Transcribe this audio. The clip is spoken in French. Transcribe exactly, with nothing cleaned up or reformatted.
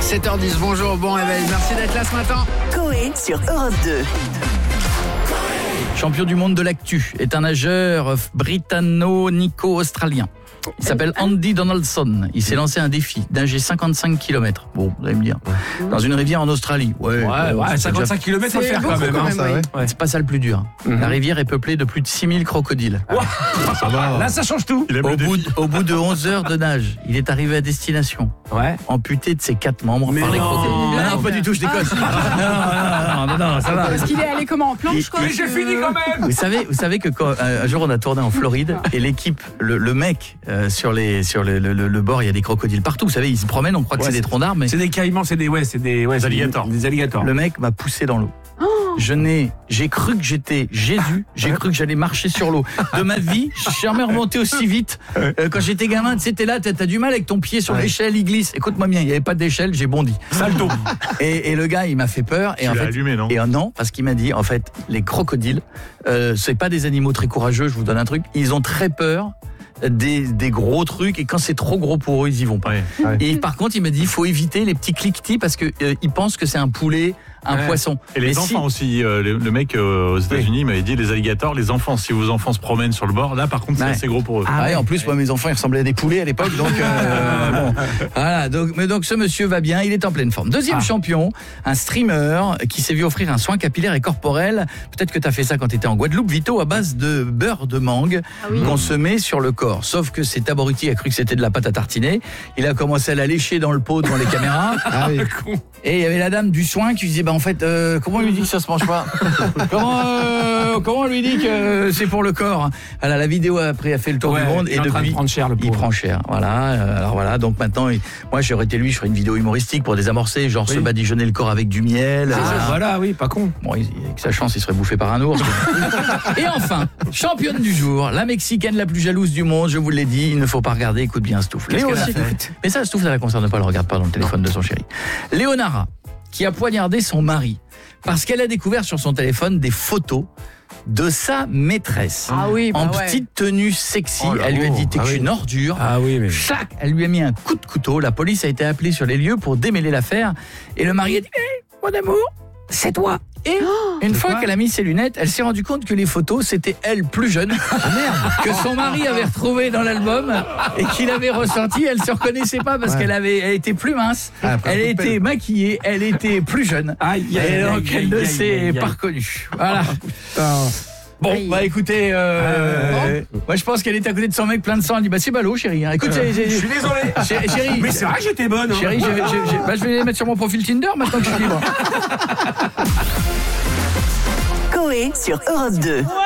sept heures dix, bonjour, bon réveil, merci d'être là ce matin. Coé sur Europe deux. Champion du monde de l'actu est un nageur britanno-nico-australien. Il s'appelle Andy Donaldson. Il s'est lancé un défi nager cinquante-cinq kilomètres. Bon, vous allez me dire. Dans une rivière en Australie. Ouais, ouais, bon, ouais cinquante-cinq kilomètres, faut le faire quand même. Quand même hein, oui. ouais. C'est pas ça le plus dur. Mm-hmm. La rivière est peuplée de plus de six mille crocodiles. Wow. Ça va. Là, ça change tout. Au bout, de, au bout de onze heures de nage, il est arrivé à destination. Ouais. Amputé de ses quatre membres mais par les non. crocodiles. Non, non, pas du tout, je déconne. Ah. non, non, non, non, ça va. Parce qu'il est allé comment en planche, quoi. Mais j'ai fini quand même. Vous savez, vous savez que quand, un jour on a tourné en Floride et l'équipe, le, le mec euh, sur les sur le, le, le bord, il y a des crocodiles partout. Vous savez, ils se promènent, on croit que ouais, c'est des troncs d'arbres, mais c'est des caïmans, c'est des ouais, c'est des ouais, des alligators. Des alligators. Le mec m'a poussé dans l'eau. Je n'ai, j'ai cru que j'étais Jésus, j'ai cru que j'allais marcher sur l'eau. De ma vie, je suis jamais remonté aussi vite. Euh, quand j'étais gamin, tu sais, t'es là, t'as, t'as du mal avec ton pied sur ouais. l'échelle, il glisse. Écoute-moi bien, il n'y avait pas d'échelle, j'ai bondi. Salto. Et, et le gars, il m'a fait peur. Et tu en l'as fait, allumé, non et euh, non, parce qu'il m'a dit, en fait, les crocodiles, euh, c'est pas des animaux très courageux. Je vous donne un truc, ils ont très peur. Des, des gros trucs, et quand c'est trop gros pour eux, ils y vont pas. Ouais, ouais. Et par contre, il m'a dit, il faut éviter les petits cliquetis parce que euh, ils pensent que c'est un poulet, un ouais. poisson. Et les mais enfants si... aussi, euh, le, le mec euh, aux États-Unis oui. m'avait dit les alligators, les enfants, si vos enfants se promènent sur le bord, là par contre c'est ouais. assez gros pour eux. Ah ouais, en plus, moi mes enfants ils ressemblaient à des poulets à l'époque, donc euh, bon. Voilà, donc, mais donc ce monsieur va bien, il est en pleine forme. Deuxième ah. champion, un streamer qui s'est vu offrir un soin capillaire et corporel. Peut-être que tu as fait ça quand tu étais en Guadeloupe, Vito, à base de beurre de mangue ah oui. qu'on se met sur le corps. Sauf que cet abruti a cru que c'était de la pâte à tartiner. Il a commencé à la lécher dans le pot devant les caméras. Ah oui. Et il y avait la dame du soin qui disait bah en fait euh, comment on lui dit que ça se mange pas comment euh, comment on lui dit que c'est pour le corps. Alors la vidéo après a fait le tour ouais, du monde et depuis prendre cher, le il prend cher. Voilà. Alors voilà, donc maintenant il, moi j'aurais été lui, je ferais une vidéo humoristique pour désamorcer, genre oui. se badigeonner le corps avec du miel. Ah, voilà. voilà, oui, pas con. Bon, il, avec sa chance, il serait bouffé par un ours. Et enfin, championne du jour, la Mexicaine la plus jalouse du monde, je vous l'ai dit, il ne faut pas regarder, écoute bien Stouff. Léonara, mais ça Stouff, ça la concerne pas, elle regarde pas dans le téléphone de son chéri. Léonara, qui a poignardé son mari parce qu'elle a découvert sur son téléphone des photos de sa maîtresse ah oui, bah en ouais. petite tenue sexy. Oh elle lui a dit t'es ah qu'une oui. ordure. Ah oui, mais... Chac, elle lui a mis un coup de couteau. La police a été appelée sur les lieux pour démêler l'affaire et le mari a dit hey, mon amour, c'est toi. Et oh, une fois quoi qu'elle a mis ses lunettes, elle s'est rendue compte que les photos, c'était elle plus jeune, oh, merde. que son mari avait retrouvé dans l'album et qu'il avait ressorti. Elle se reconnaissait pas parce ouais. qu'elle avait, elle était plus mince, ah, elle était maquillée, elle était plus jeune. Aïe, aïe, et donc aïe, elle ne s'est pas reconnue. Voilà. Oh, bon, aïe. bah écoutez, euh, bon. moi je pense qu'elle était à côté de son mec plein de sang. Elle dit bah c'est ballot, chérie. Hein. Écoute, euh, je suis désolé. Chérie, chérie mais c'est vrai que j'étais bonne. Hein. Chérie, je, je, je, bah, je vais les mettre sur mon profil Tinder maintenant que je suis libre. Coé sur Europe deux.